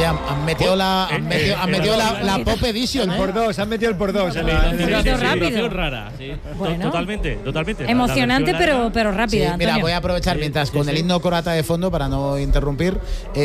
Oye, han metido la Pop Edition, ¿eh? Por dos, han metido el por dos. Rápido. Rara, sí. Bueno. Totalmente. Emocionante, pero rápida. Sí, mira, voy a aprovechar mientras con el himno croata de fondo para no interrumpir.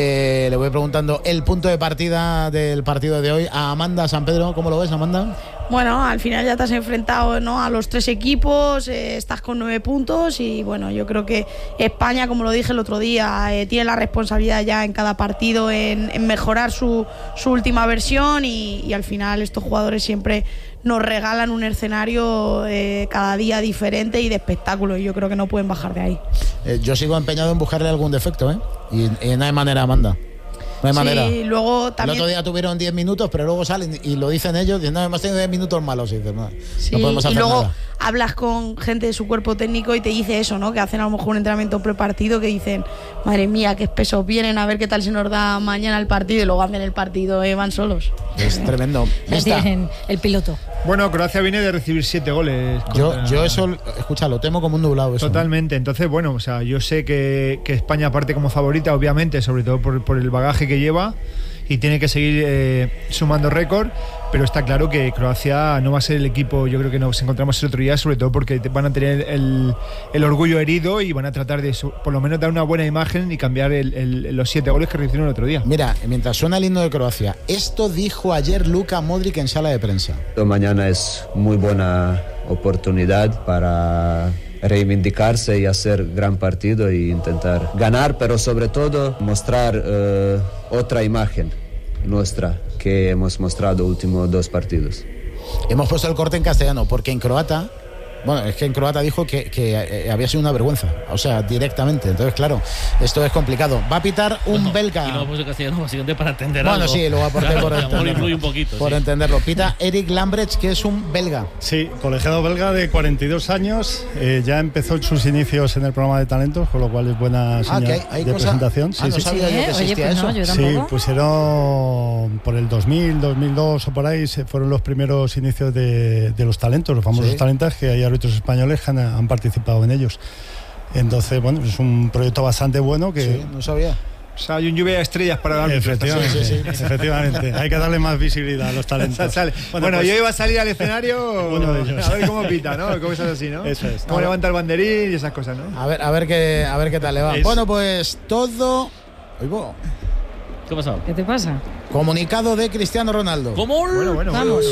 Le voy preguntando el punto de partida del partido de hoy a Amanda San Pedro. ¿Cómo lo ves, Amanda? Bueno, al final ya te has enfrentado, ¿no?, a los 3 equipos, estás con 9 puntos y bueno, yo creo que España, como lo dije el otro día, tiene la responsabilidad ya en cada partido en mejorar su última versión y al final estos jugadores siempre nos regalan un escenario cada día diferente y de espectáculo y yo creo que no pueden bajar de ahí. Yo sigo empeñado en buscarle algún defecto, ¿eh? Y no hay manera, Amanda. No hay manera. Luego también... El otro día tuvieron 10 minutos, pero luego salen y lo dicen ellos, dicen, no, hemos tenido 10 minutos malos. Y dicen, no podemos hacer y luego nada. Hablas con gente de su cuerpo técnico y te dice eso, ¿no? Que hacen a lo mejor un entrenamiento prepartido que dicen, madre mía, qué espesos vienen, a ver qué tal se nos da mañana el partido y luego hacen el partido, van solos. Es tremendo. Tienen el piloto. Bueno, Croacia viene de recibir 7 goles. Yo eso, escucha, lo temo como un nublado. Eso. Totalmente. Entonces, bueno, o sea, yo sé que España parte como favorita, obviamente, sobre todo por el bagaje que lleva y tiene que seguir sumando récord, pero está claro que Croacia no va a ser el equipo, yo creo que nos encontramos el otro día, sobre todo porque van a tener el orgullo herido y van a tratar de por lo menos dar una buena imagen y cambiar los 7 goles que recibieron el otro día. Mira, mientras suena el himno de Croacia, esto dijo ayer Luka Modric en sala de prensa. Mañana es muy buena oportunidad para reivindicarse y hacer gran partido e intentar ganar, pero sobre todo mostrar otra imagen nuestra que hemos mostrado últimos 2 partidos. Hemos puesto el corte en castellano porque en croata, bueno, es que en croata dijo que había sido una vergüenza, o sea, directamente. Entonces, claro, esto es complicado. Va a pitar un belga. Y lo puso en castellano básicamente para entender algo. Bueno, sí, lo va a poner por entenderlo. Un poquito, por entenderlo. Pita Eric Lambrecht, que es un belga. Sí, colegiado belga de 42 años. Ya empezó sus inicios en el programa de talentos, con lo cual es buena señal de presentación. No sabía yo que existía eso. Yo tampoco. Sí, pusieron por el 2000, 2002 o por ahí, fueron los primeros inicios de los talentos, los famosos talentos que hay árbitros españoles que han participado en ellos. Entonces, bueno, es un proyecto bastante bueno que... Sí, no sabía. O sea, hay un lluvia de estrellas para dar. Efectivamente, efectivamente. Hay que darle más visibilidad a los talentos. Bueno, pues, yo iba a salir al escenario a ver cómo pita, ¿no? Cosas así, ¿no? Eso es. Cómo levanta el banderín y esas cosas, ¿no? A ver qué tal le va. Bueno, pues todo... Oigo. ¿Qué ha pasado? ¿Qué te pasa? Comunicado de Cristiano Ronaldo. ¿Cómo? Bueno. Vamos.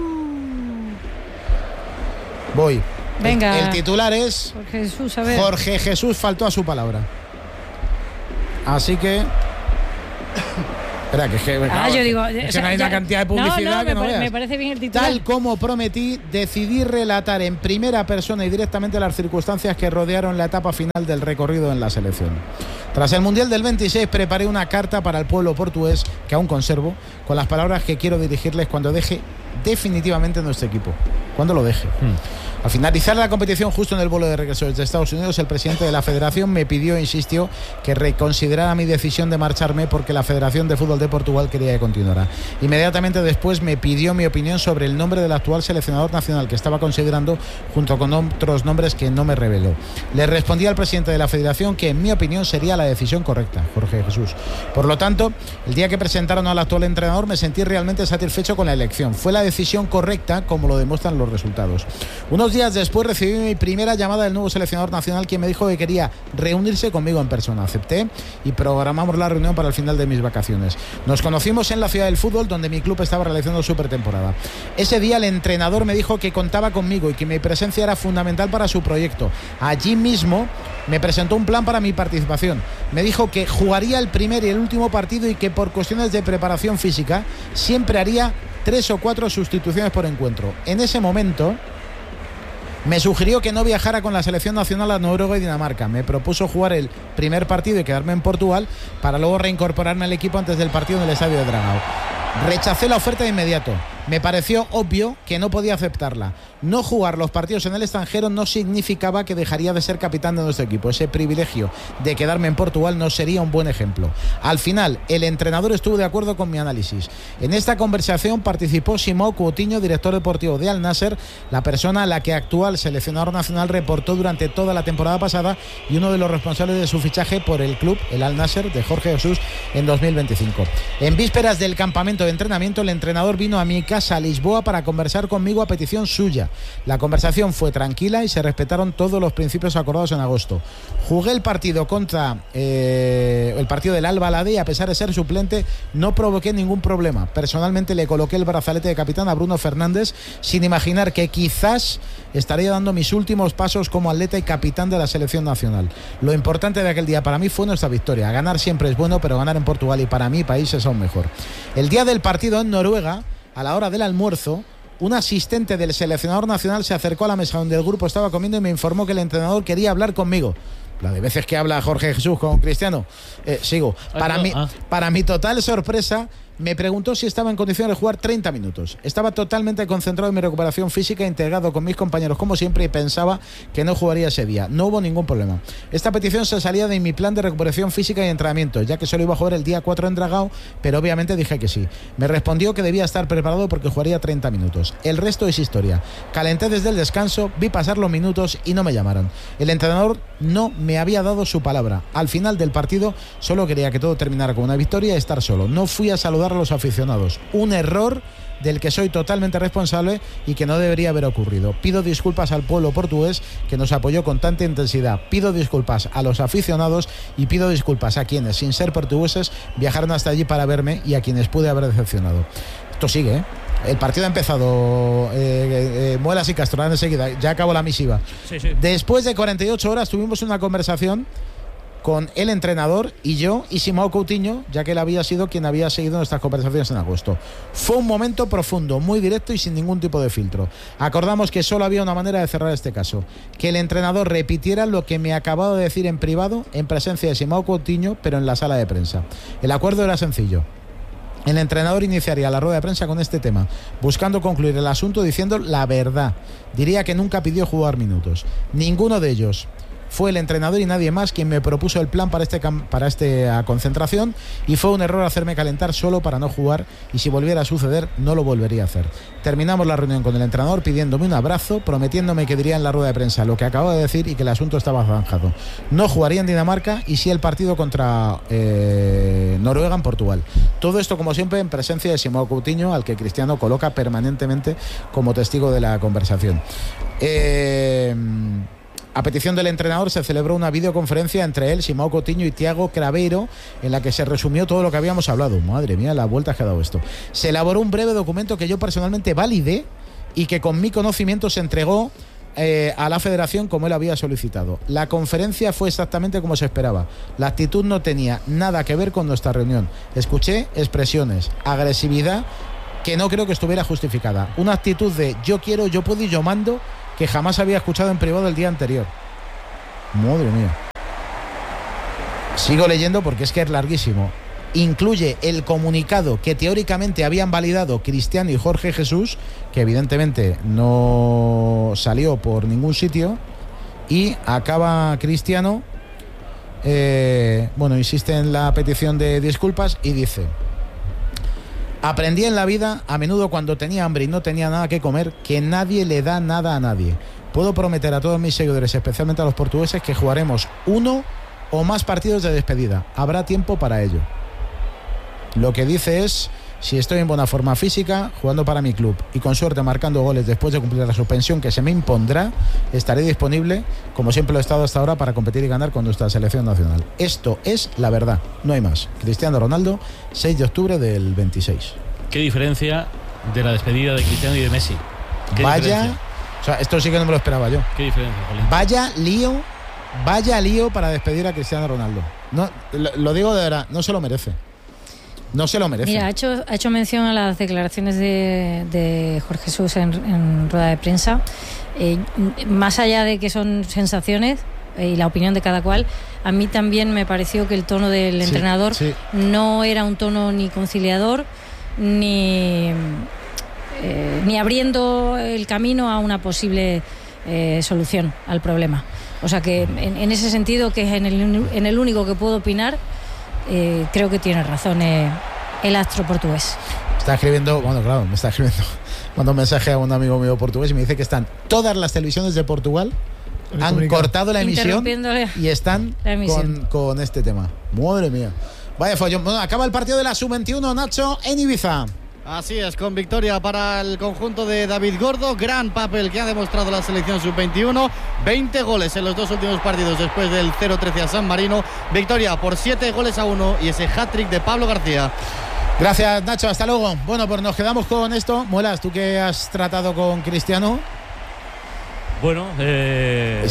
Voy. Venga. El titular es Jorge Jesús, a ver. Jorge Jesús faltó a su palabra. Así que... Espera, que es que... yo digo... Es que no hay una cantidad de publicidad que no veas. Me parece bien el titular. Tal como prometí, decidí relatar en primera persona y directamente las circunstancias que rodearon la etapa final del recorrido en la selección. Tras el Mundial del 26 preparé una carta para el pueblo portugués, que aún conservo, con las palabras que quiero dirigirles cuando deje definitivamente nuestro equipo. Cuando lo deje. Al finalizar la competición, justo en el vuelo de regreso desde Estados Unidos, el presidente de la federación me pidió e insistió que reconsiderara mi decisión de marcharme porque la Federación de Fútbol de Portugal quería que continuara. Inmediatamente después me pidió mi opinión sobre el nombre del actual seleccionador nacional que estaba considerando, junto con otros nombres que no me reveló. Le respondí al presidente de la federación que en mi opinión sería la decisión correcta, Jorge Jesús. Por lo tanto, el día que presentaron al actual entrenador me sentí realmente satisfecho con la elección. Fue la decisión correcta, como lo demuestran los resultados. Unos días después recibí mi primera llamada del nuevo seleccionador nacional, quien me dijo que quería reunirse conmigo en persona. Acepté y programamos la reunión para el final de mis vacaciones. Nos conocimos en la Ciudad del Fútbol, donde mi club estaba realizando su pretemporada. Ese día el entrenador me dijo que contaba conmigo y que mi presencia era fundamental para su proyecto. Allí mismo me presentó un plan para mi participación. Me dijo que jugaría el primer y el último partido y que por cuestiones de preparación física siempre haría 3 o 4 sustituciones por encuentro. En ese momento me sugirió que no viajara con la selección nacional a Noruega y Dinamarca. Me propuso jugar el primer partido y quedarme en Portugal para luego reincorporarme al equipo antes del partido en el estadio de Dragao. Rechacé la oferta de inmediato. Me pareció obvio que no podía aceptarla. No jugar los partidos en el extranjero no significaba que dejaría de ser capitán de nuestro equipo. Ese privilegio de quedarme en Portugal no sería un buen ejemplo. Al final, el entrenador estuvo de acuerdo con mi análisis. En esta conversación participó Simão Coutinho, director deportivo de Al Nassr, la persona a la que actual seleccionador nacional reportó durante toda la temporada pasada y uno de los responsables de su fichaje por el club, el Al Nassr de Jorge Jesús, en 2025. En vísperas del campamento de entrenamiento, el entrenador vino a mi casa a Lisboa para conversar conmigo a petición suya. La conversación fue tranquila y se respetaron todos los principios acordados en agosto. Jugué el partido contra el partido del Al-Baladi y a pesar de ser suplente no provoqué ningún problema. Personalmente le coloqué el brazalete de capitán a Bruno Fernández sin imaginar que quizás estaría dando mis últimos pasos como atleta y capitán de la selección nacional. Lo importante de aquel día para mí fue nuestra victoria. Ganar siempre es bueno, pero ganar en Portugal y para mi país es aún mejor. El día del partido en Noruega, a la hora del almuerzo, un asistente del seleccionador nacional se acercó a la mesa donde el grupo estaba comiendo y me informó que el entrenador quería hablar conmigo. La de veces que habla Jorge Jesús con Cristiano. Sigo. Para mi total sorpresa, me preguntó si estaba en condiciones de jugar 30 minutos. Estaba totalmente concentrado en mi recuperación física, integrado con mis compañeros como siempre, y pensaba que no jugaría ese día. No hubo ningún problema. Esta petición se salía de mi plan de recuperación física y entrenamiento, ya que solo iba a jugar el día 4 en Dragao, pero obviamente dije que sí. Me respondió que debía estar preparado porque jugaría 30 minutos. El resto es historia. Calenté desde el descanso, vi pasar los minutos y no me llamaron. El entrenador no me había dado su palabra. Al final del partido solo quería que todo terminara con una victoria y estar solo. No fui a saludar a los aficionados. Un error del que soy totalmente responsable y que no debería haber ocurrido. Pido disculpas al pueblo portugués que nos apoyó con tanta intensidad. Pido disculpas a los aficionados y pido disculpas a quienes, sin ser portugueses, viajaron hasta allí para verme y a quienes pude haber decepcionado. Esto sigue, ¿eh? El partido ha empezado, Muelas y Castorán enseguida, ya acabó la misiva. Sí. Después de 48 horas tuvimos una conversación con el entrenador y yo y Simão Coutinho, ya que él había sido quien había seguido nuestras conversaciones en agosto. Fue un momento profundo, muy directo y sin ningún tipo de filtro. Acordamos que solo había una manera de cerrar este caso, que el entrenador repitiera lo que me acababa de decir en privado, en presencia de Simão Coutinho, pero en la sala de prensa. El acuerdo era sencillo. El entrenador iniciaría la rueda de prensa con este tema, buscando concluir el asunto diciendo la verdad. Diría que nunca pidió jugar minutos. Ninguno de ellos. Fue el entrenador y nadie más quien me propuso el plan para esta concentración, y fue un error hacerme calentar solo para no jugar, y si volviera a suceder no lo volvería a hacer. Terminamos la reunión con el entrenador pidiéndome un abrazo, prometiéndome que diría en la rueda de prensa lo que acababa de decir y que el asunto estaba zanjado. No jugaría en Dinamarca y sí el partido contra Noruega en Portugal. Todo esto, como siempre, en presencia de Simão Coutinho, al que Cristiano coloca permanentemente como testigo de la conversación. A petición del entrenador se celebró una videoconferencia entre él, Simão Coutinho y Thiago Craveiro, en la que se resumió todo lo que habíamos hablado. Madre mía, las vueltas que ha dado esto. Se elaboró un breve documento que yo personalmente validé y que con mi conocimiento se entregó a la federación como él había solicitado. La conferencia fue exactamente como se esperaba. La actitud no tenía nada que ver con nuestra reunión. Escuché expresiones, agresividad que no creo que estuviera justificada. Una actitud de yo quiero, yo puedo y yo mando, que jamás había escuchado en privado el día anterior. Madre mía. Sigo leyendo porque es que es larguísimo. Incluye el comunicado que teóricamente habían validado Cristiano y Jorge Jesús, que evidentemente no salió por ningún sitio, y acaba Cristiano, insiste en la petición de disculpas y dice: aprendí en la vida, a menudo cuando tenía hambre y no tenía nada que comer, que nadie le da nada a nadie. Puedo prometer a todos mis seguidores, especialmente a los portugueses, que jugaremos uno o más partidos de despedida. Habrá tiempo para ello. Lo que dice es: si estoy en buena forma física, jugando para mi club y con suerte marcando goles después de cumplir la suspensión que se me impondrá, estaré disponible, como siempre lo he estado hasta ahora, para competir y ganar con nuestra selección nacional. Esto es la verdad, no hay más. Cristiano Ronaldo, 6 de octubre del 26. ¿Qué diferencia de la despedida de Cristiano y de Messi? Vaya, o sea, esto sí que no me lo esperaba yo. ¿Qué diferencia, Jolín? Vaya lío para despedir a Cristiano Ronaldo. No, lo digo de verdad, no se lo merece. No se lo merece. Mira, ha hecho mención a las declaraciones de Jorge Jesús en rueda de prensa. Más allá de que son sensaciones y la opinión de cada cual, a mí también me pareció que el tono del entrenador no era un tono ni conciliador ni ni abriendo el camino a una posible solución al problema. O sea que en ese sentido, que es en el único que puedo opinar, creo que tiene razón el astro portugués. Está escribiendo, me está escribiendo, manda un mensaje a un amigo mío portugués y me dice que están todas las televisiones de Portugal han cortado la emisión y están con este tema. Madre mía. Vaya follón. Bueno, acaba el partido de la Sub-21, Nacho, en Ibiza. Así es, con victoria para el conjunto de David Gordo. Gran papel que ha demostrado la selección Sub-21. 20 goles en los 2 últimos partidos después del 0-13 a San Marino. Victoria por 7-1 y ese hat-trick de Pablo García. Gracias, Nacho, hasta luego. Bueno, pues nos quedamos con esto. Muelas, tú que has tratado con Cristiano. Bueno, me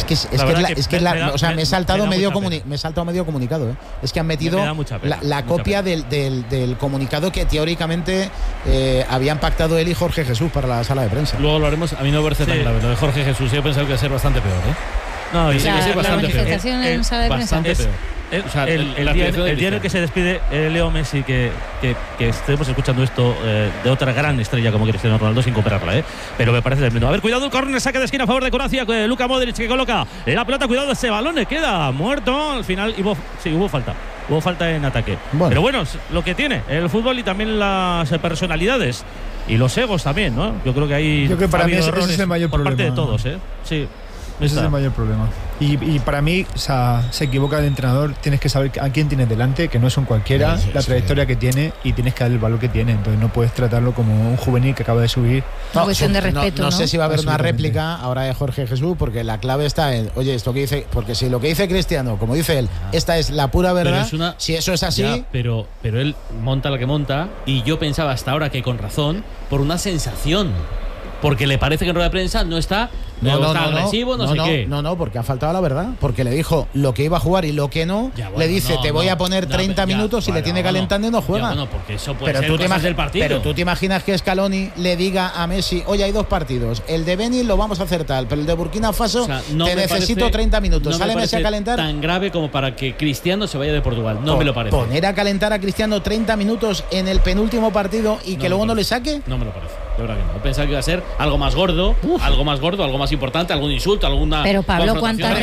he saltado medio comunicado. Es que han metido la copia del comunicado que teóricamente habían pactado él y Jorge Jesús para la sala de prensa. Luego lo haremos. A mí no me parece tan grave lo de Jorge Jesús. Yo he pensado que iba a ser bastante peor, No, y sí que bastante manifestación peor. En sala de prensa. Bastante peor. El día en el que se despide Leo Messi, que estemos escuchando esto de otra gran estrella como Cristiano Ronaldo, sin compararla, pero me parece tremendo. A ver, cuidado, el córner, saque de esquina a favor de Croacia, Luka Modric que coloca la pelota, cuidado, ese balón queda muerto. Al final hubo falta en ataque. Bueno. Pero bueno, lo que tiene el fútbol y también las personalidades y los egos también, ¿no? Yo creo que ahí para mí ese es el mayor por problema. Parte de todos, sí. Ese es el mayor problema. Y para mí, se equivoca el entrenador. Tienes que saber a quién tienes delante, que no son cualquiera, la trayectoria que tiene, y tienes que darle el valor que tiene. Entonces no puedes tratarlo como un juvenil que acaba de subir. No, cuestión de respeto. No sé si va a haber una réplica ahora de Jorge Jesús, porque la clave está en, oye, esto que dice, porque si lo que dice Cristiano, como dice él, esta es la pura verdad, si eso es así. Ya, pero él monta la que monta, y yo pensaba hasta ahora que con razón, por una sensación. Porque le parece que en rueda de prensa no está agresivo, no sé qué. No, porque ha faltado la verdad. Porque le dijo lo que iba a jugar y lo que no. Le dice, te voy a poner 30 minutos y le tiene calentando y no juega. Porque eso puede ser cosas del partido. Pero tú te imaginas que Scaloni le diga a Messi, oye, hay 2 partidos. El de Benin lo vamos a hacer tal, pero el de Burkina Faso te necesito 30 minutos. ¿Sale Messi a calentar? Tan grave como para que Cristiano se vaya de Portugal. No me lo parece. ¿Poner a calentar a Cristiano 30 minutos en el penúltimo partido y que luego no le saque? No me lo parece. De verdad que no. Pensaba que iba a ser algo más gordo, algo más importante, algún insulto, alguna. Pero Pablo, ¿cuántas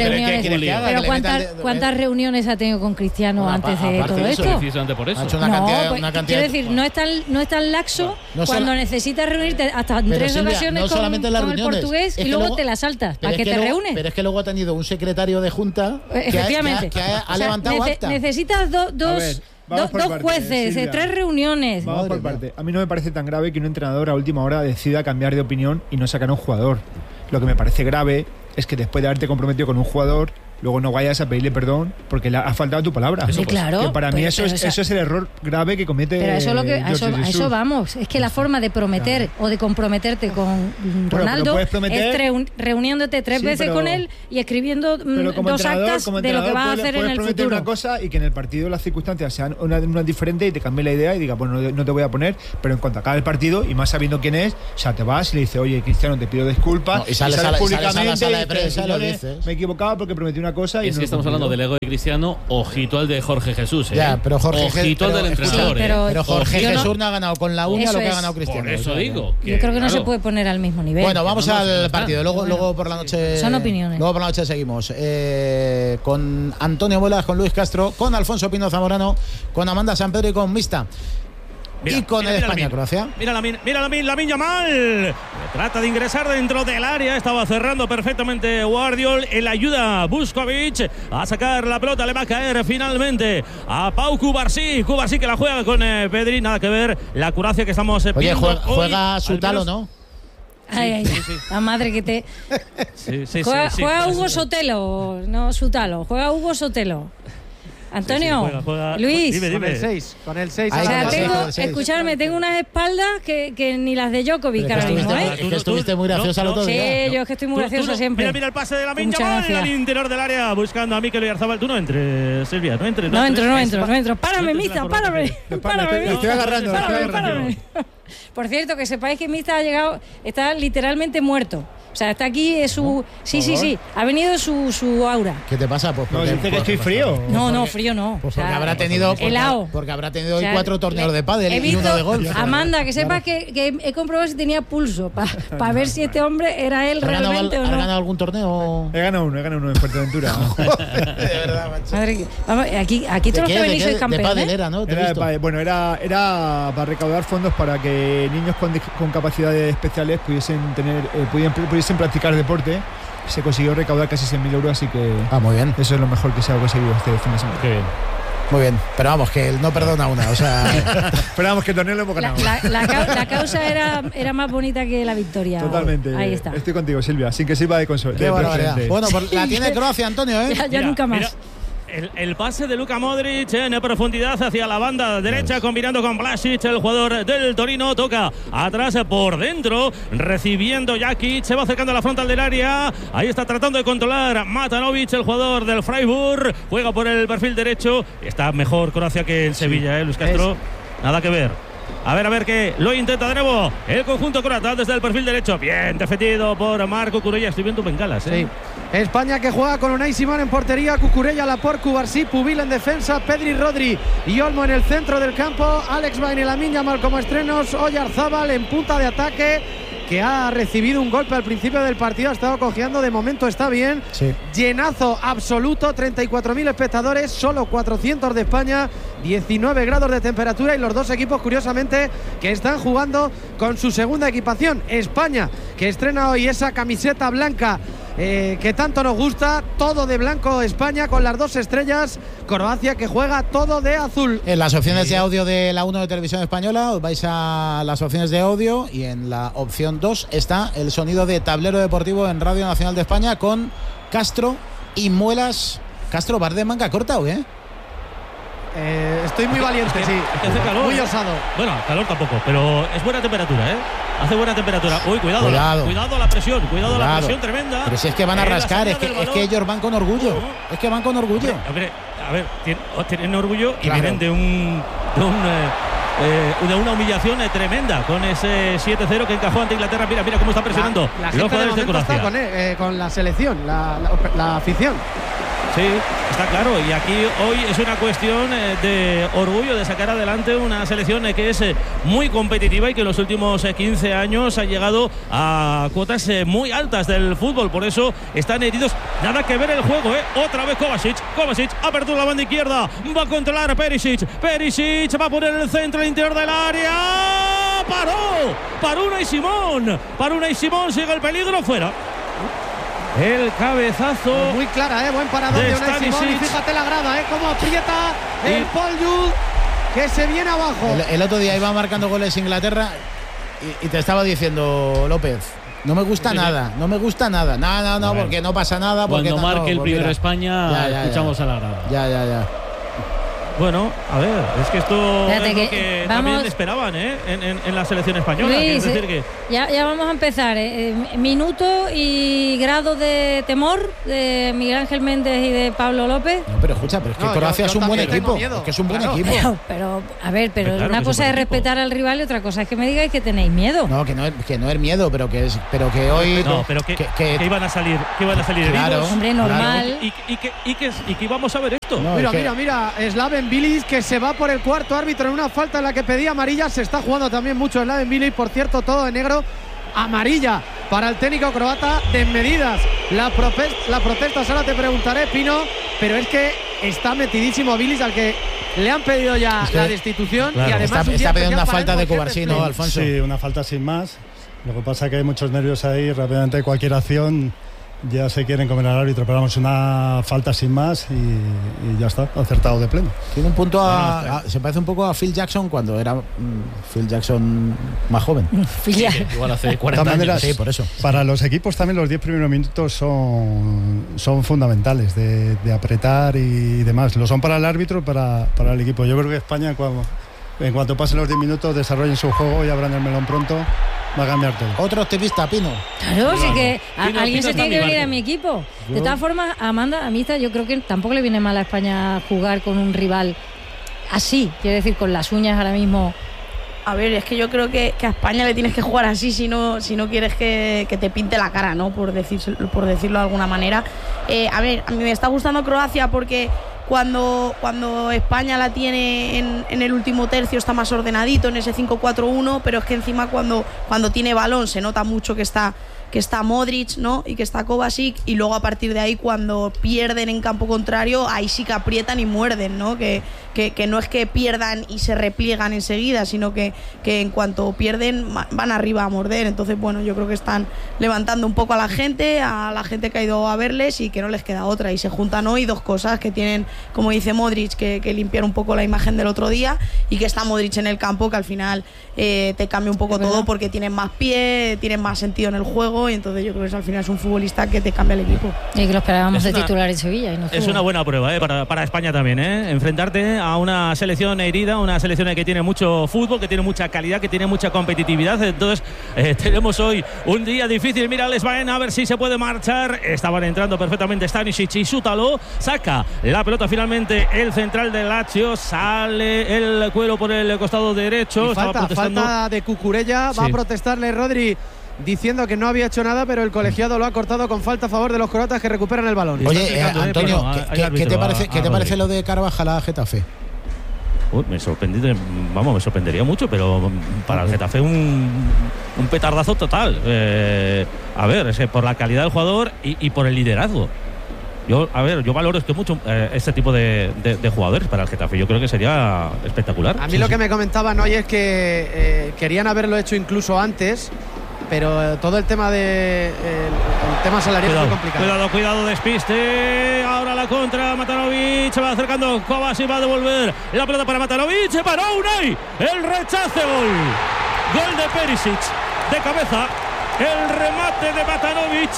reuniones ha tenido con Cristiano antes de todo esto? Precisamente por eso. Quiero decir, no es tan laxo cuando necesitas reunirte hasta en 3 ocasiones con el portugués y luego te la saltas. ¿Para qué te reúnes? Pero es que luego ha tenido un secretario de junta que ha levantado acta. Necesitas dos jueces, 3 reuniones. Vamos por parte. A mí no me parece tan grave que un entrenador a última hora decida cambiar de opinión y no sacar a un jugador. Lo que me parece grave es que después de haberte comprometido con un jugador, luego no vayas a pedirle perdón porque le ha faltado tu palabra. Sí, claro. Que para mí eso es el error grave que comete. Pero a eso vamos. Es que la forma de prometer o de comprometerte con Ronaldo es reuniéndote 3 veces con él y escribiendo 2 actas de lo que vas a hacer en el futuro. Una cosa y que en el partido las circunstancias sean una diferente y te cambie la idea y diga, bueno, no te voy a poner, pero en cuanto acabe el partido y más sabiendo quién es, o sea, te vas y le dices, oye, Cristiano, te pido disculpas. Y sales públicamente a la sala de prensa, lo dices. Me he equivocado porque prometí una cosa. Y es que estamos hablando del ego de Cristiano, ojito al de Jorge Jesús. Ya, pero ojito al del entrenador. Pero Jorge Jesús no ha ganado con la uña lo que ha ganado Cristiano. Por eso digo. Yo creo que no se puede poner al mismo nivel. Bueno, vamos al partido. Luego por la noche. Son opiniones. Luego por la noche seguimos. Con Antonio Muelas, con Luis Castro, con Alfonso Pino Zamorano, con Amanda Sampedro y con Mista. Y con el España-Croacia. Mira Lamine Yamal. Trata de ingresar dentro del área. Estaba cerrando perfectamente Guardiol. En la ayuda Buskovic a sacar la pelota. Le va a caer finalmente a Pau Cubarsí. Cubarsí que la juega con Pedri. Nada que ver. La Croacia que estamos viendo. Oye, juega Sutalo, ¿no? Ay, la madre que te. Juega Hugo Sotelo, no Sutalo. Juega Hugo Sotelo. Antonio, juega. Luis, Dime. Con el 6. Escuchadme, tengo unas espaldas que ni las de Djokovic ahora mismo, ¿eh? Es que estuviste muy graciosa el otro día. Sí, yo es que estoy muy graciosa siempre. Mira el pase de Lamine Yamal al interior del área buscando a Mikel Oyarzabal. Tú no entres, Silvia, no entres. No entro. Párame, Mista, párame. Estoy agarrando. Por cierto, que sepáis que Mista está literalmente muerto. O sea, está aquí, es su... Sí, ha venido su aura. ¿Qué te pasa? Pues porque, dice que estoy frío. No, frío no. Pues porque habrá tenido... Porque habrá tenido hoy 4 torneos de pádel y uno de golf. Amanda, que sepas que he comprobado si tenía pulso, para ver si este hombre era él realmente o no. ¿Has ganado algún torneo? He ganado uno en Fuerteventura. De verdad, macho. Madre, vamos, aquí todos los que venís sois campeones. De pádel era, ¿no? Bueno, era para recaudar fondos para que niños con capacidades especiales pudiesen practicar deporte. Se consiguió recaudar casi 100.000 euros, así que muy bien. Eso es lo mejor que se ha conseguido este fin de semana. Qué bien. Muy bien, pero vamos, que él no perdona una, o sea... Pero vamos, que el torneo lo hemos ganado. La causa era más bonita que la victoria. Totalmente. Ahí está. Estoy contigo, Silvia, sin que sirva de consuelo. Bueno, pues la tiene Croacia, Antonio, ¿eh? Ya nunca más. Mira. El pase de Luka Modric en profundidad hacia la banda derecha, combinando con Vlasic, el jugador del Torino. Toca atrás por dentro, recibiendo Jakic, se va acercando a la frontal del área. Ahí está tratando de controlar Matanovic, el jugador del Freiburg. Juega por el perfil derecho. Está mejor Croacia que en Sevilla, Luis Castro. Nada que ver. A ver que lo intenta de nuevo el conjunto croata desde el perfil derecho. Bien defendido por Marco Cucurella. Estoy viendo bengalas, Sí. España que juega con Unai Simón en portería, Cucurella, Laporte, Cubarsí, Pubil en defensa, Pedri, Rodri y Olmo en el centro del campo, Alex Bain y Lamine Yamal como estrenos, Oyarzábal en punta de ataque, que ha recibido un golpe al principio del partido, ha estado cojeando, de momento está bien. Sí. Llenazo absoluto, 34.000 espectadores, solo 400 de España, 19 grados de temperatura y los dos equipos, curiosamente, que están jugando con su segunda equipación. España, que estrena hoy esa camiseta blanca que tanto nos gusta, todo de blanco España con las 2 estrellas. Croacia que juega todo de azul. En las opciones de audio de la 1 de Televisión Española os vais a las opciones de audio y en la opción 2 está el sonido de Tablero Deportivo en Radio Nacional de España con Castro y Muelas. Castro, ¿vas de manga corta o qué? Estoy muy valiente, sí. Hace calor, muy osado. Bueno, calor tampoco, pero es buena temperatura, ¿eh? Hace buena temperatura. Uy, cuidado a la presión, cuidado a la presión tremenda. Pero si es que van a rascar, es que ellos van con orgullo. Es que van con orgullo. A ver, tienen orgullo y vienen de una humillación tremenda con ese 7-0 que encajó ante Inglaterra. Mira cómo está presionando la gente los jugadores de Croacia. Está con la selección, la afición. Sí, está claro. Y aquí hoy es una cuestión de orgullo de sacar adelante una selección que es muy competitiva y que en los últimos 15 años ha llegado a cuotas muy altas del fútbol. Por eso están heridos. Nada que ver el juego, ¿eh? Otra vez Kovacic, apertura la banda izquierda. Va a controlar Perisic, va a poner el centro, el interior del área. Paró Unai Simón. Sigue el peligro, fuera. El cabezazo muy clara, buen parador de Unai Simón. Y fíjate la grada, cómo aprieta el Poljud, que se viene abajo. El otro día iba marcando goles Inglaterra y te estaba diciendo, López, no me gusta nada. No, porque no pasa nada. Cuando marque el primero España, escuchamos a la grada. Ya. Bueno, a ver, es que esto es lo que también esperaban en la selección española. Luis, es decir que ya vamos a empezar. Minuto y grado de temor de Miguel Ángel Méndez y de Pablo López. No, pero escucha, pero es que Croacia es un buen equipo. Es que es un buen equipo. Pero una cosa es respetar al rival y otra cosa es que me digáis que tenéis miedo. No, que no es miedo, pero que hoy. No, pero que iban a salir claro, heridos. Hombre, normal. Y que íbamos a ver esto. No, mira, Slaven Bilic, que se va por el cuarto árbitro en una falta en la que pedía amarilla. Se está jugando también mucho Slaven Bilic, por cierto, todo de negro. Amarilla para el técnico croata, desmedidas las protestas, ahora te preguntaré, Pino, pero es que está metidísimo Bilic, al que le han pedido ya la destitución. Claro, y además está pidiendo una falta de Cubarsí, ¿no, Alfonso? Sí, una falta sin más. Lo que pasa es que hay muchos nervios ahí, rápidamente cualquier acción ya se quieren comer al árbitro, pero vamos, una falta sin más y ya está, acertado de pleno. Tiene un punto se parece un poco a Phil Jackson cuando era Phil Jackson más joven. Igual hace 40 años. Sí, por eso. Para los equipos también los 10 primeros minutos son fundamentales de apretar y demás. Lo son para el árbitro y para el equipo. Yo creo que España, en cuanto pasen los 10 minutos, desarrollen su juego y abran el melón pronto. Va a cambiar todo. Otro optimista, Pino. Claro, sí que alguien se tiene que venir a mi equipo. De todas formas, Amanda, a mí yo creo que tampoco le viene mal a España jugar con un rival así. Quiero decir, con las uñas ahora mismo A ver, es que yo creo que a España le tienes que jugar así si no quieres que te pinte la cara, ¿no? Por decirlo de alguna manera. A ver, a mí me está gustando Croacia porque cuando España la tiene en el último tercio está más ordenadito en ese 5-4-1, pero es que encima cuando tiene balón se nota mucho que está Modric, ¿no? Y que está Kovacic, y luego a partir de ahí cuando pierden en campo contrario, ahí sí que aprietan y muerden, ¿no? Que no es que pierdan y se repliegan enseguida, sino que en cuanto pierden van arriba a morder. Entonces, bueno, yo creo que están levantando un poco a la gente que ha ido a verles y que no les queda otra. Y se juntan hoy dos cosas que tienen, como dice Modric, que limpiar un poco la imagen del otro día, y que está Modric en el campo, que al final te cambia un poco todo porque tienen más pie, tienen más sentido en el juego, y entonces yo creo que al final es un futbolista que te cambia el equipo. Y que lo esperábamos de titular en Sevilla. Y no es una buena prueba para España también, enfrentarte a una selección herida, una selección que tiene mucho fútbol, que tiene mucha calidad, que tiene mucha competitividad. Entonces tenemos hoy un día difícil. Mira, les van a ver si se puede marchar. Estaban entrando perfectamente Stanisic y Sútalo. Saca la pelota finalmente el central del Lazio. Sale el cuero por el costado derecho. Y falta de Cucurella. Va a protestarle Rodri, diciendo que no había hecho nada, pero el colegiado lo ha cortado con falta a favor de los croatas, que recuperan el balón. Oye, Antonio, ¿qué te parece lo de Carvajal a Getafe? Me sorprendería mucho, pero para el Getafe un petardazo total. A ver, es por la calidad del jugador y por el liderazgo. Yo valoro mucho este tipo de jugadores para el Getafe. Yo creo que sería espectacular. A mí lo que me comentaban hoy es que querían haberlo hecho incluso antes, pero todo el tema el tema salarial es muy complicado. Cuidado, despiste. Ahora la contra, Matanovic se va acercando, Kovacic va a devolver la pelota para Matanovic, se paró Unai, el rechace, gol de Perisic, de cabeza, el remate de Matanovic.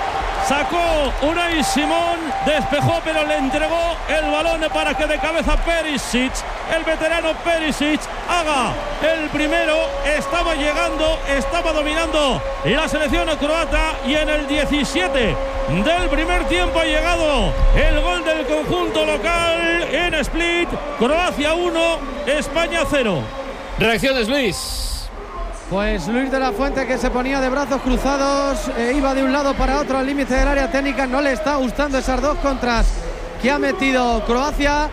Sacó Unai Simón, despejó, pero le entregó el balón para que de cabeza Perisic, el veterano Perisic, haga el primero. Estaba llegando, estaba dominando la selección croata, y en el 17 del primer tiempo ha llegado el gol del conjunto local en Split. Croacia 1, España 0. Reacciones, Luis. Pues Luis de la Fuente, que se ponía de brazos cruzados, iba de un lado para otro al límite del área técnica. No le está gustando esas dos contras que ha metido Croacia.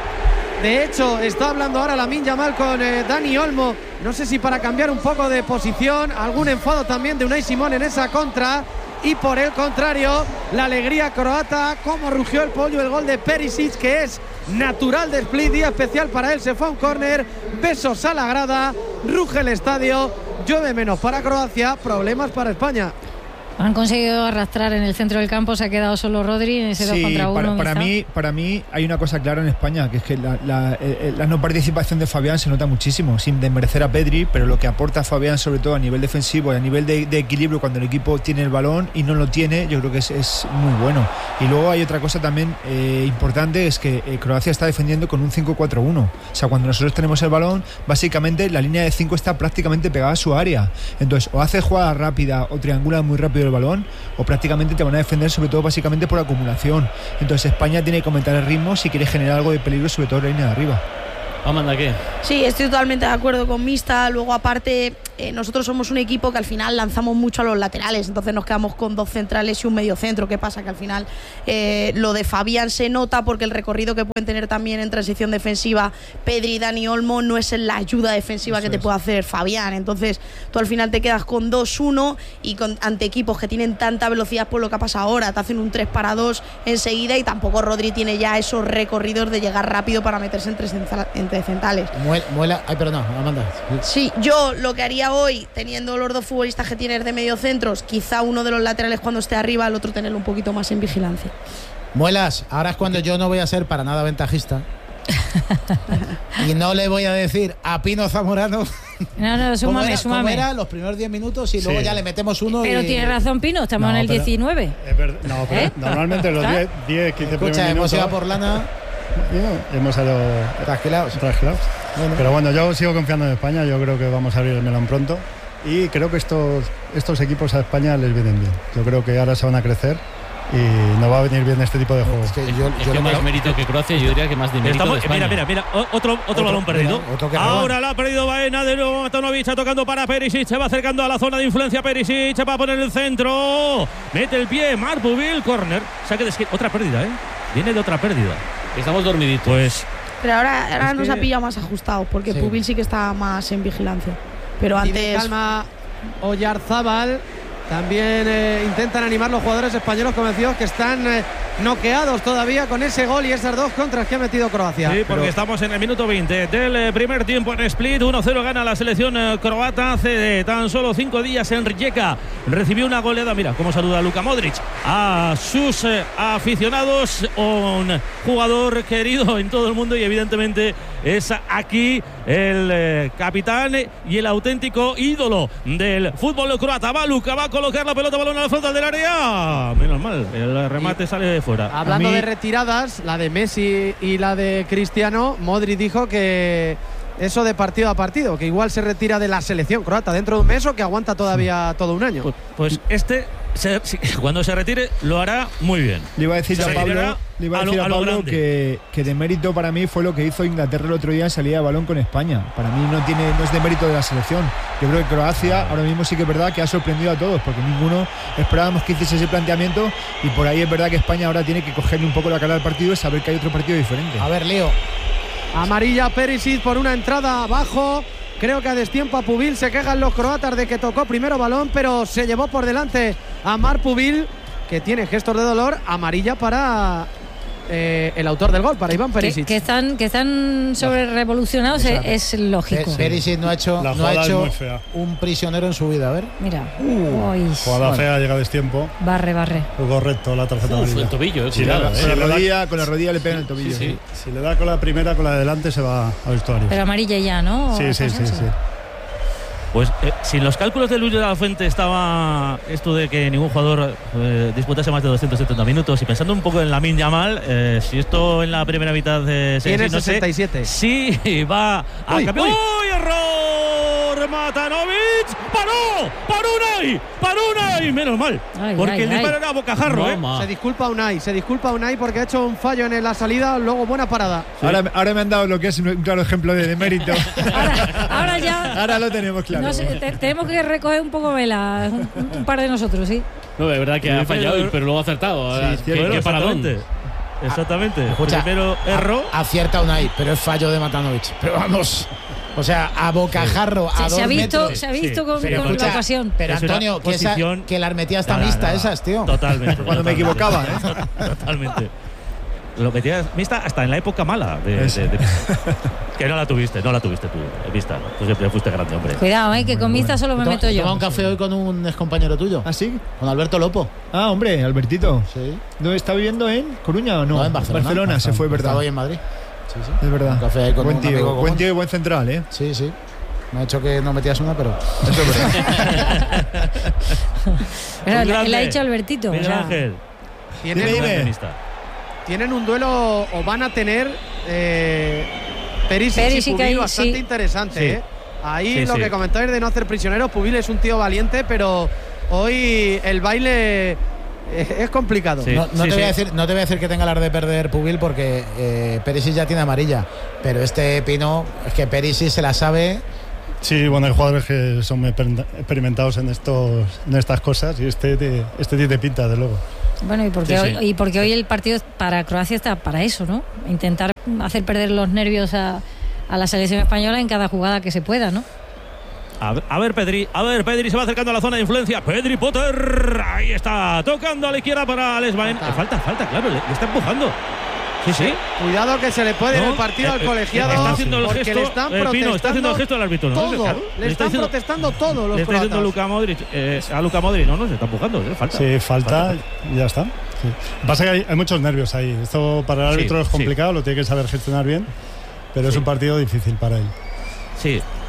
De hecho, está hablando ahora Lamine Yamal con Dani Olmo, no sé si para cambiar un poco de posición. Algún enfado también de Unai Simón en esa contra. Y por el contrario, la alegría croata, como rugió el pollo, el gol de Perisic, que es natural de Split, día especial para él. Se fue a un córner, besos a la grada, ruge el estadio. Llueve menos para Croacia, problemas para España. Han conseguido arrastrar en el centro del campo, se ha quedado solo Rodri en ese 2 contra 1. Para mí hay una cosa clara en España, que es que la no participación de Fabián se nota muchísimo, sin desmerecer a Pedri, pero lo que aporta Fabián, sobre todo a nivel defensivo y a nivel de equilibrio cuando el equipo tiene el balón y no lo tiene, yo creo que es muy bueno. Y luego hay otra cosa también importante, es que Croacia está defendiendo con un 5-4-1. O sea, cuando nosotros tenemos el balón, básicamente la línea de 5 está prácticamente pegada a su área. Entonces, o hace jugada rápida o triangula muy rápido el balón, o prácticamente te van a defender, sobre todo básicamente por acumulación. Entonces España tiene que aumentar el ritmo si quiere generar algo de peligro, sobre todo en la línea de arriba. Amanda, ¿qué? Sí, estoy totalmente de acuerdo con Mista. Luego, aparte, nosotros somos un equipo que al final lanzamos mucho a los laterales, entonces nos quedamos con dos centrales y un medio centro. ¿Qué pasa? Que al final lo de Fabián se nota, porque el recorrido que pueden tener también en transición defensiva Pedri y Dani Olmo no es en la ayuda defensiva que te puede hacer Fabián. Entonces tú al final te quedas con 2-1 y ante equipos que tienen tanta velocidad, por lo que ha pasado ahora, te hacen un 3-2 enseguida, y tampoco Rodri tiene ya esos recorridos de llegar rápido para meterse entre centrales. Ay, perdón, Amanda. Sí, yo lo que haría hoy, teniendo los dos futbolistas que tienes de medio centros, quizá uno de los laterales cuando esté arriba, el otro tenerlo un poquito más en vigilancia. Muelas, ahora es cuando yo no voy a ser para nada ventajista. Y no le voy a decir a Pino Zamorano. No, súmame. ¿Cómo era? Los primeros 10 minutos y luego ya le metemos uno. Pero tiene razón Pino, estamos en el 19. No, pero normalmente los 10, 15 primeros minutos. Hemos ido por lana. Hemos salido trasquilados. Bueno. Pero bueno, yo sigo confiando en España. Yo creo que vamos a abrir el melón pronto. Y creo que estos equipos a España les vienen bien. Yo creo que ahora se van a crecer. y no va a venir bien este tipo de juego. Es que más mérito que Croacia, yo diría que más de mérito de España. Mira, otro balón perdido. Ahora la ha perdido Baena, de nuevo Matanovic tocando para Perisic, se va acercando a la zona de influencia Perisic, va a poner el centro, mete el pie, Marc Pubil, córner, saque de esquina, otra pérdida, viene de otra pérdida. Estamos dormiditos. Pues pero ahora nos ha pillado más ajustados, porque Pubil sí que está más en vigilancia. Pero antes. Calma, Oyarzábal. También intentan animar los jugadores españoles convencidos que están noqueados todavía con ese gol y esas 2 contras que ha metido Croacia. Sí, porque estamos en el minuto 20 del primer tiempo en Split. 1-0 gana la selección croata. Hace tan solo 5 días en Rijeka recibió una goleada. Mira cómo saluda Luka Modric a sus aficionados. Un jugador querido en todo el mundo y evidentemente es aquí el capitán y el auténtico ídolo del fútbol croata. Va Luka, va a colocar la pelota, balón a la frontal del área. Menos mal, el remate sale de fuera. Hablando de retiradas, la de Messi y la de Cristiano, Modric dijo que eso de partido a partido, que igual se retira de la selección croata dentro de un mes o que aguanta todavía todo un año. Pues cuando se retire lo hará muy bien. Le iba a decir a Pablo que de mérito para mí fue lo que hizo Inglaterra el otro día en salida de balón con España. Para mí no es de mérito de la selección. Yo creo que Croacia ahora mismo sí que es verdad que ha sorprendido a todos, porque ninguno esperábamos que hiciese ese planteamiento, y por ahí es verdad que España ahora tiene que cogerle un poco la cara al partido y saber que hay otro partido diferente. A ver, Leo. Amarilla Perisic por una entrada abajo. Creo que a destiempo a Pubil. Se quejan los croatas de que tocó primero balón, pero se llevó por delante a Marc Pubil, que tiene gestos de dolor. Amarilla para el autor del gol, para Iván Perisic. Que están sobre revolucionados, es lógico. Perisic no ha hecho un prisionero en su vida. A ver. Mira. Jugada fea, llega a destiempo. Barre. Correcto, la tarjeta amarilla. El tobillo, con la rodilla le pega en el tobillo. Sí. Si le da con la primera, con la de delante, se va al vestuario. Pero amarilla ya, ¿no? Sí. Pues si en los cálculos de Luis de la Fuente estaba esto de que ningún jugador disputase más de 270 minutos, y pensando un poco en Lamine Yamal, si esto en la primera mitad tiene 67. Sí, va a cambiar. ¡Uy, error! Matanovic paró Unai, menos mal, porque el disparo era a bocajarro. Se disculpa Unai porque ha hecho un fallo en la salida, luego buena parada. Sí. Ahora me han dado lo que es un claro ejemplo de mérito. Ahora lo tenemos claro. No sé, tenemos que recoger un poco vela, un par de nosotros, sí. No, de verdad que ha fallado, pero luego ha acertado. ¿Qué paradón? Exactamente. Primero error. Acierta Unai, pero es fallo de Matanovic. Pero vamos. O sea, a bocajarro, a 2 metros. Se ha visto con la ocasión. Pero Antonio, que la metía hasta mixta esas, tío. Totalmente. Cuando me equivocaba, Totalmente. Lo metías mixta hasta en la época mala que no la tuviste tú, vista. Tú siempre fuiste grande, hombre. Cuidado, que con mixta solo me meto yo. Toma un café hoy con un excompañero tuyo. ¿Ah, sí? Con Alberto Lopo. Ah, hombre, Albertito. Sí. ¿Dónde está viviendo? ¿En Coruña o no? No, en Barcelona. Se fue, ¿verdad? Estaba hoy en Madrid. Sí. Es verdad. Un café ahí con buen un amigo buen tío y buen central, ¿eh? Sí. Me ha hecho que no metías una, pero eso es verdad. Él ha dicho Albertito. Miguel Ángel. Tienen un duelo, o van a tener Perisic y Pubil bastante interesante. Ahí lo que comentáis de no hacer prisioneros. Pubil es un tío valiente, pero hoy el baile es complicado. No te voy a decir que tenga las de perder Pubil, porque Perisic ya tiene amarilla, pero este Pino, es que Perisic se la sabe. Sí, bueno, hay jugadores que son experimentados en estas cosas, y este tiene pinta, de luego. Bueno, y porque hoy el partido para Croacia está para eso, ¿no? Intentar hacer perder los nervios a la selección española en cada jugada que se pueda, ¿no? A ver, Pedri se va acercando a la zona de influencia. Pedri Potter, ahí está, tocando a la izquierda para Alex Baena. Falta, claro, le está empujando. Sí. Cuidado que se le puede ir el partido al colegiado. Está haciendo el gesto. Le están protestando. Está haciendo el gesto al árbitro. Le están protestando todo los croatas. Le está diciendo a Luka Modric. No, se está empujando. Falta. Sí, falta y ya está. Sí. Pasa que hay muchos nervios ahí. Esto para el árbitro es complicado, lo tiene que saber gestionar bien, pero es un partido difícil para él. Sí.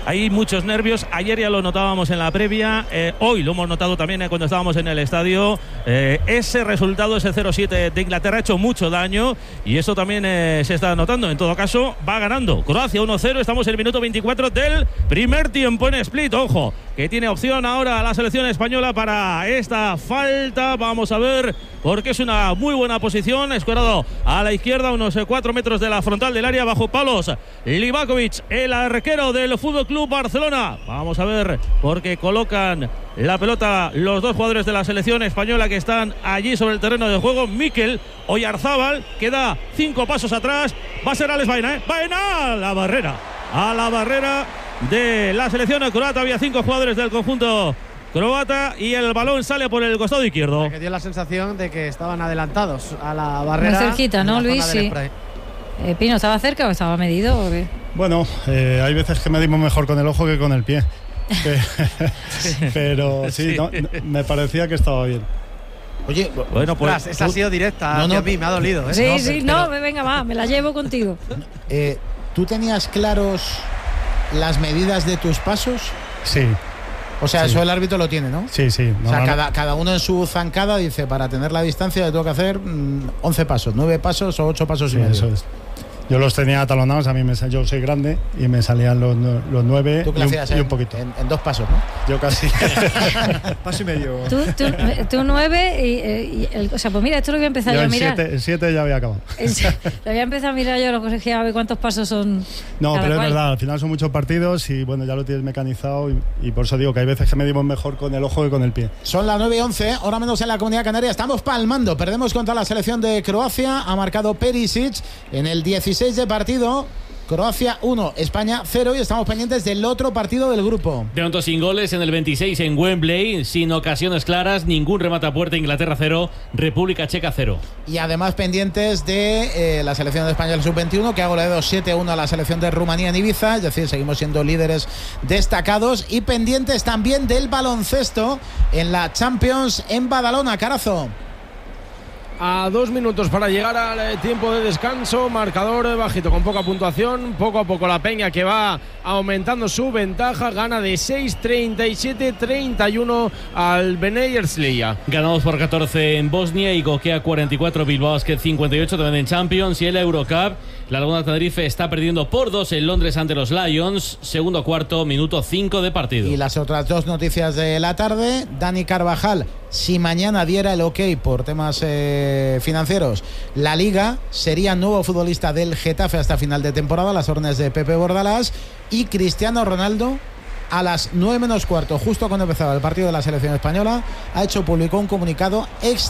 hay muchos nervios. Ayer ya lo notábamos en la previa, hoy lo hemos notado también cuando estábamos en el estadio. Ese resultado, ese 0-7 de Inglaterra, ha hecho mucho daño y eso también se está notando. En todo caso, va ganando Croacia 1-0. Estamos en el minuto 24 del primer tiempo en Split. Ojo, que tiene opción ahora la selección española para esta falta. Vamos a ver, porque es una muy buena posición. Escuadrado a la izquierda, unos 4 metros de la frontal del área, bajo palos Livakovic, el arquero del Fútbol Club Barcelona. Vamos a ver, porque colocan la pelota los dos jugadores de la selección española que están allí sobre el terreno de juego. Mikel Oyarzábal, que da 5 pasos atrás. Va a ser Alex Baena, Baena a la barrera de la selección croata. Había 5 jugadores del conjunto croata y el balón sale por el costado izquierdo. Que dio la sensación de que estaban adelantados a la barrera. Muy cerquita, ¿no, Luis? Sí. Pino, ¿estaba cerca o estaba medido? ¿O qué? Bueno, hay veces que medimos mejor con el ojo que con el pie. Pero sí, no, me parecía que estaba bien. Oye, bueno, pues esa ha sido directa. A mí me ha dolido. Sí, venga, va, me la llevo contigo. ¿Tú tenías claros las medidas de tus pasos? Sí. O sea, eso el árbitro lo tiene, ¿no? Sí. O sea, cada uno en su zancada dice, para tener la distancia le tengo que hacer 11 pasos, 9 pasos o 8 pasos y medio. Eso es. Yo los tenía atalonados, yo soy grande y me salían los 9 ¿Tú y un poquito. En 2 pasos, ¿no? Yo casi. Paso y medio. Tú 9 o sea, pues mira, esto lo voy a empezar yo a mirar. El 7 ya había acabado. Lo voy a empezar a mirar yo, lo corregía, a ver cuántos pasos son. No, pero es verdad, al final son muchos partidos y bueno, ya lo tienes mecanizado y por eso digo que hay veces que medimos mejor con el ojo que con el pie. Son las 9:11, ahora menos en la Comunidad Canaria. Estamos palmando, perdemos contra la selección de Croacia. Ha marcado Perisic en el 16 de partido. Croacia 1, España 0 y estamos pendientes del otro partido del grupo. De momento sin goles en el 26 en Wembley, sin ocasiones claras, ningún remate a puerta. Inglaterra 0, República Checa 0. Y además pendientes de la selección de España sub-21, que ha goleado 7-1 a la selección de Rumanía en Ibiza, es decir, seguimos siendo líderes destacados. Y pendientes también del baloncesto en la Champions en Badalona. Carazo. A 2 minutos para llegar al tiempo de descanso, marcador bajito con poca puntuación. Poco a poco la Peña, que va aumentando su ventaja, gana de 6-37-31 al Bnei Herzliya. Ganados por 14 en Bosnia y Gokea 44, Bilbao Basket 58 también en Champions. Y en la Eurocup, la Laguna Tenerife está perdiendo por 2 en Londres ante los Lions. Segundo cuarto, minuto 5 de partido. Y las otras 2 noticias de la tarde. Dani Carvajal, si mañana diera el ok por temas financieros, la Liga sería nuevo futbolista del Getafe hasta final de temporada, las órdenes de Pepe Bordalás. Y Cristiano Ronaldo, a las 9 menos cuarto, justo cuando empezaba el partido de la selección española, publicó un comunicado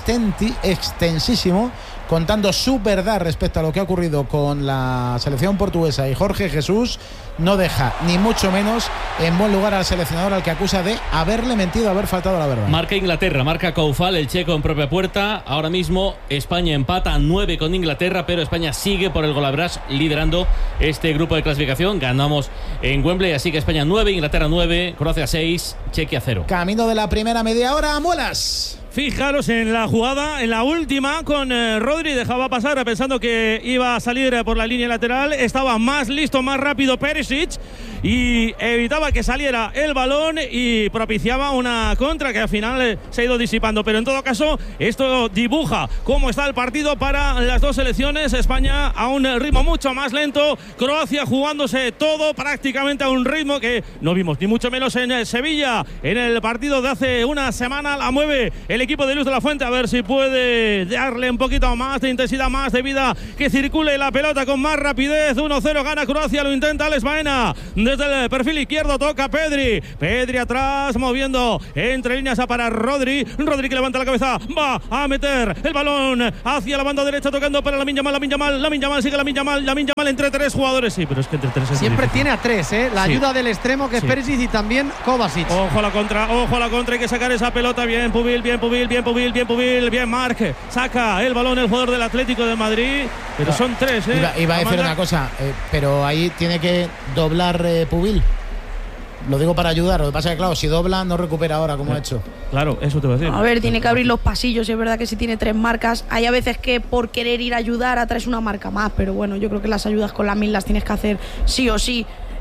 extensísimo contando su verdad respecto a lo que ha ocurrido con la selección portuguesa, y Jorge Jesús no deja ni mucho menos en buen lugar al seleccionador, al que acusa de haberle mentido, haber faltado a la verdad. Marca Inglaterra, marca Koufal, el checo en propia puerta. Ahora mismo España empata a 9 con Inglaterra, pero España sigue por el golaveraje liderando este grupo de clasificación. Ganamos en Wembley, así que España 9, Inglaterra 9, Croacia 6, Chequia 0. Camino de la primera media hora, Muelas. Fijaros en la jugada, en la última, con Rodri, dejaba pasar pensando que iba a salir por la línea lateral. Estaba más listo, más rápido Perisic y evitaba que saliera el balón y propiciaba una contra que al final se ha ido disipando. Pero en todo caso, esto dibuja cómo está el partido para las dos selecciones. España a un ritmo mucho más lento, Croacia jugándose todo prácticamente a un ritmo que no vimos ni mucho menos en Sevilla. En el partido de hace una semana la mueve el equipo de Luis de la Fuente, a ver si puede darle un poquito más de intensidad, más de vida, que circule la pelota con más rapidez. 1-0 gana Croacia, lo intenta Alex Baena desde el perfil izquierdo, toca Pedri atrás, moviendo entre líneas para Rodri que levanta la cabeza, va a meter el balón hacia la banda derecha, tocando para Lamine Yamal, sigue Lamine Yamal entre 3 jugadores, sí, pero es que entre 3 es siempre difícil. Tiene a 3, la ayuda del extremo, que es Perisic, y también Kovacic. Ojo a la contra, hay que sacar esa pelota, bien Pubil, bien Marc, saca el balón el jugador del Atlético de Madrid, pero son 3, Iba a decir una cosa, pero ahí tiene que doblar Pubil. Lo digo para ayudar, lo que pasa es que claro, si dobla no recupera ahora como ha hecho. Claro, eso te voy a decir. A ver, tiene que abrir los pasillos, es verdad que si tiene 3 marcas, hay a veces que por querer ir a ayudar atraes una marca más, pero bueno, yo creo que las ayudas con la mil las tienes que hacer sí o sí.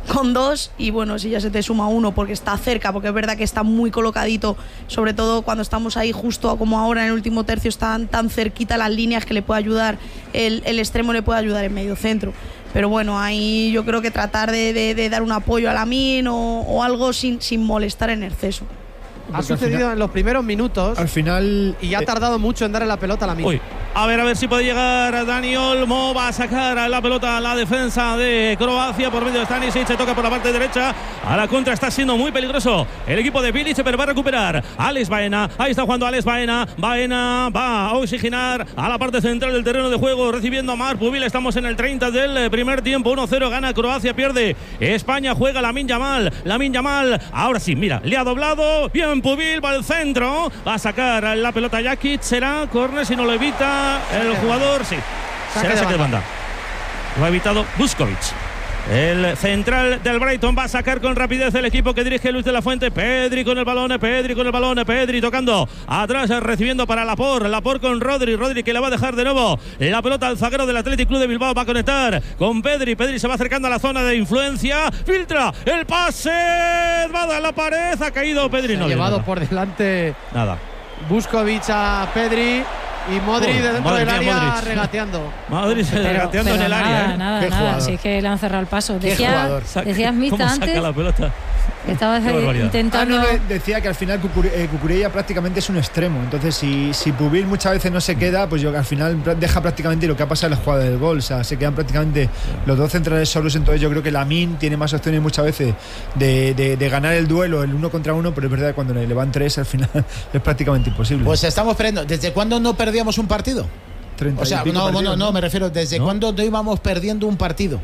con 2 y bueno, si ya se te suma 1 porque está cerca, porque es verdad que está muy colocadito, sobre todo cuando estamos ahí justo como ahora en el último tercio, están tan cerquita las líneas que le puede ayudar, el extremo le puede ayudar en medio centro. Pero bueno, ahí yo creo que tratar de dar un apoyo a Lamine o algo sin molestar en exceso. Ha sucedido en los primeros minutos. Al final. Y ha tardado mucho en darle la pelota a Lamine. Uy, a ver si puede llegar Dani Olmo. Va a sacar la pelota a la defensa de Croacia por medio de Stanisic. Se toca por la parte derecha. A la contra está siendo muy peligroso el equipo de Bilic, pero va a recuperar Alex Baena. Ahí está jugando Alex Baena. Baena va a oxigenar a la parte central del terreno de juego, recibiendo a Marc Pubil. Estamos en el 30 del primer tiempo. 1-0 gana Croacia, pierde España. Juega Lamine Yamal. Ahora sí, mira, le ha doblado. Bien Pubil, va al centro. Va a sacar la pelota Jakic. Será córner si no lo evita el jugador. Sí, será saque de banda. Lo ha evitado Vuskovic. El central del Brighton va a sacar con rapidez el equipo que dirige Luis de la Fuente. Pedri con el balón, Pedri tocando atrás, recibiendo para Laporte con Rodri que le va a dejar de nuevo la pelota al zaguero del Athletic Club de Bilbao. Va a conectar con Pedri se va acercando a la zona de influencia, filtra el pase, va a dar la pared, ha caído Pedri. Se ha llevado por delante nada Vuskovic a Pedri. Y Modric de dentro del área regateando. Modric regateando en el área. Nada. Si es que le han cerrado el paso. Decías Mista antes. Saca la pelota. Estabas intentando. Decía que al final Cucurella prácticamente es un extremo. Entonces, si Pubil muchas veces no se queda, pues al final deja prácticamente lo que ha pasado en la jugada del gol. O sea, se quedan prácticamente los dos centrales solos. Entonces, yo creo que Lamine tiene más opciones muchas veces de ganar el duelo, el 1 contra 1. Pero es verdad que cuando le van 3, al final es prácticamente imposible. Pues estamos perdiendo. ¿Desde cuándo no perdíamos un partido? 30 o sea, no, me refiero. ¿Desde cuándo no íbamos perdiendo un partido?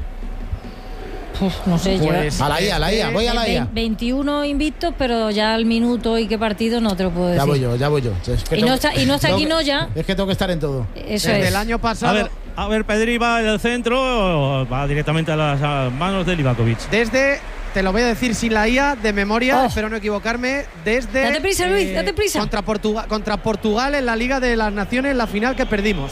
No sé, pues a la IA, voy a la IA. 21 invictos, pero ya al minuto y qué partido no te lo puedo decir. Ya voy yo. Es que y no está aquí ya. Es que tengo que estar en todo. Eso desde es. el año pasado. A ver, Pedri va al centro, va directamente a las manos de Livakovic. Te lo voy a decir sin la IA, de memoria, espero no equivocarme. Date prisa, Luis, date prisa. Contra Portugal en la Liga de las Naciones, la final que perdimos.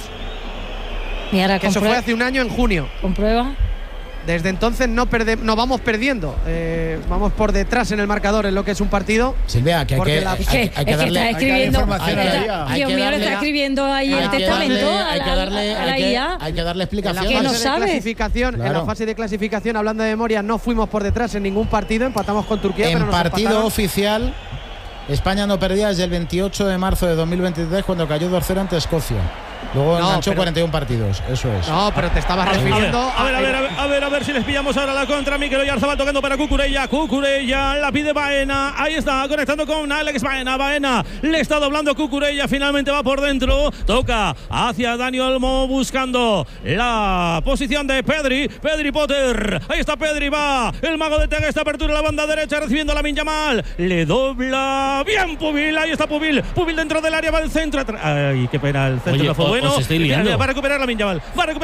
Y ahora eso fue hace un año, en junio. ¿Comprueba? Desde entonces no vamos perdiendo. Vamos por detrás en el marcador en lo que es un partido. Silvia, que hay que darle información. Dios mío, le está escribiendo ahí el testamento a la IA. Hay que darle explicación. Que no sabe. En la fase de clasificación, hablando de memoria, no fuimos por detrás en ningún partido. Empatamos con Turquía. En partido oficial, España no perdía desde el 28 de marzo de 2023, cuando cayó 2-0 ante Escocia. Luego enganchó 41 partidos, eso es. No, pero te estabas refiriendo a ver si les pillamos ahora la contra. Mikel Oyarzabal tocando para Cucurella, la pide Baena, ahí está, conectando con Alex Baena, le está doblando Cucurella, finalmente va por dentro, toca hacia Dani Olmo, buscando la posición de Pedri Potter, ahí está Pedri, va, el mago de Tega, esta apertura a la banda derecha, recibiendo a Lamine Yamal, le dobla, bien Pubil, ahí está Pubil dentro del área, va al centro, ay, qué pena, el centro no fue bueno. Va a recuperar Lamine Yamal.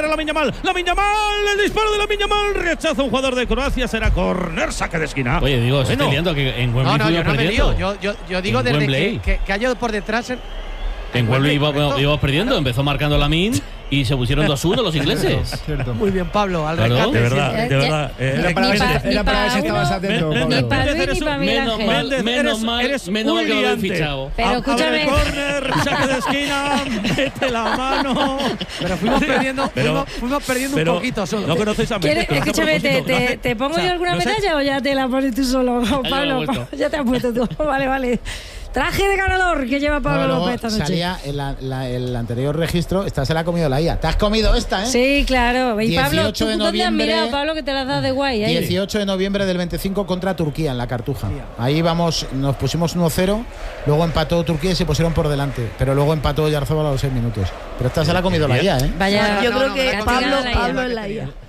El disparo de Lamine Yamal. Rechaza un jugador de Croacia. Será córner, saque de esquina. Oye, digo, se está liando que en Wembley yo no me lío. Yo digo desde que haya ido por detrás. En Wembley íbamos perdiendo. Empezó marcando Lamine y se pusieron 2-1 los ingleses. Muy bien, Pablo. Al claro, rescate. De verdad. Era para ver si estabas atento. Ni para Luis ni para Miguel Ángel. Menos mal que lo habéis fichado. Pero escúchame. Córner, saque de esquina, mete la mano. Pero fuimos perdiendo un poquito solo. No conocéis a Méndez. Escúchame, ¿te pongo yo alguna medalla o ya te la pones tú solo, Pablo? Ya te has puesto tú. Vale. Traje de ganador que lleva Pablo López esta noche. Salía el anterior registro, esta se la ha comido la IA. Te has comido esta, ¿eh? Sí, claro. Y 18 Pablo, ¿tú de dónde has noviembre, mirado, Pablo, que te la has dado de guay? 18 de noviembre del 25 contra Turquía en la Cartuja. Ahí nos pusimos 1-0, luego empató Turquía y se pusieron por delante. Pero luego empató Oyarzabal a los 6 minutos. Pero esta se la ha comido la IA, ¿eh? Vaya, yo creo que Pablo en la IA.